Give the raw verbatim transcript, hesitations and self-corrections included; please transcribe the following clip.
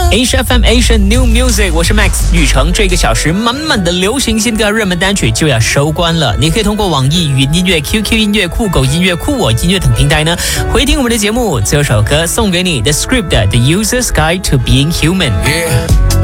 H F M Asian New Music， 我是 Max 宇程。这个小时满满的流行新歌、热门单曲就要收官了。你可以通过网易云音乐、Q Q 音乐、酷狗音乐、酷我音乐等平台呢，回听我们的节目。最后首歌送给你 The Script 的 The User's Guide to Being Human。Yeah.